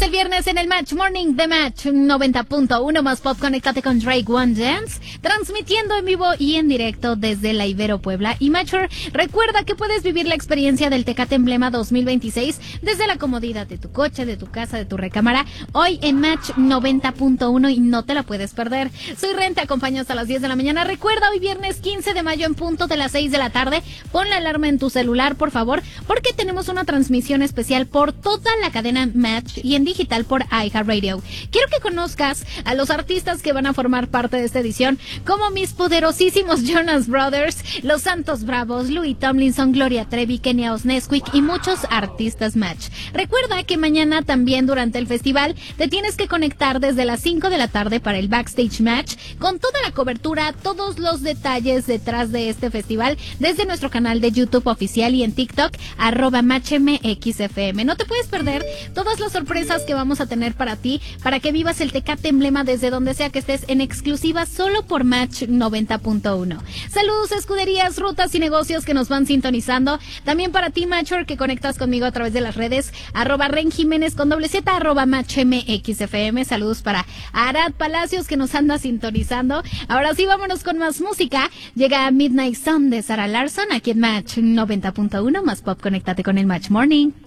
el viernes en el Match Morning de Match 90.1 más pop. Conéctate con Drake One Dance, transmitiendo en vivo y en directo desde la Ibero Puebla. Y Matcher, recuerda que puedes vivir la experiencia del Tecate Emblema 2026 desde la comodidad de tu coche, de tu casa, de tu recámara, hoy en Match 90.1 y no te la puedes perder. Soy Ren, te acompaño hasta las 10 de la mañana. Recuerda, hoy viernes 15 de mayo en punto de las 6 de la tarde, pon la alarma en tu celular, por favor, porque tenemos una transmisión especial por toda la cadena Match y en digital por iHeartRadio. Quiero que conozcas a los artistas que van a formar parte de esta edición, como mis poderosísimos Jonas Brothers, Los Santos Bravos, Louis Tomlinson, Gloria Trevi, Kenia Nesquik y muchos artistas Match. Recuerda que mañana también durante el festival te tienes que conectar desde las 5 de la tarde para el Backstage Match con toda la cobertura, todos los detalles detrás de este festival desde nuestro canal de YouTube oficial y en TikTok @MatchMXFM. No te puedes perder todas las sorpresas que vamos a tener para ti, para que vivas el Tecate Emblema desde donde sea que estés en exclusiva solo por Match 90.1. Saludos, escuderías, rutas y negocios que nos van sintonizando. También para ti, Matcher, que conectas conmigo a través de las redes @RenJiménez con doble Z, @MatchMXFM. Saludos para Arad Palacios que nos anda sintonizando. Ahora sí, vámonos con más música. Llega Midnight Sun de Sarah Larson aquí en Match 90.1 más pop. Conéctate con el Match Morning.